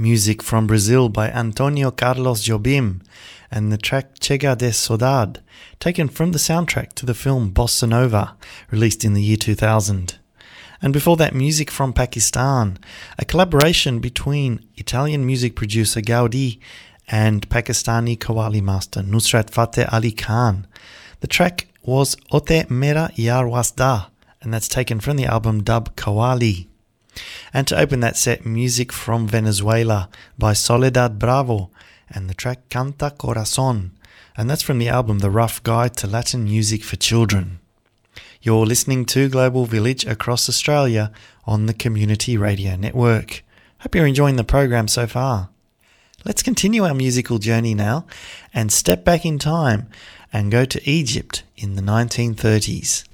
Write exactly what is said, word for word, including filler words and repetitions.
music from Brazil by Antonio Carlos Jobim and the track Chega de Saudade, taken from the soundtrack to the film Bossa Nova, released in the year two thousand. And before that, music from Pakistan, a collaboration between Italian music producer Gaudi and Pakistani Qawwali master Nusrat Fateh Ali Khan. The track was Ote Mera Yar Wasda, and that's taken from the album Dub Qawwali. And to open that set, music from Venezuela by Soledad Bravo and the track Canta Corazon, and that's from the album The Rough Guide to Latin Music for Children. You're listening to Global Village across Australia on the Community Radio Network. Hope you're enjoying the program so far. Let's continue our musical journey now and step back in time and go to Egypt in the nineteen thirties.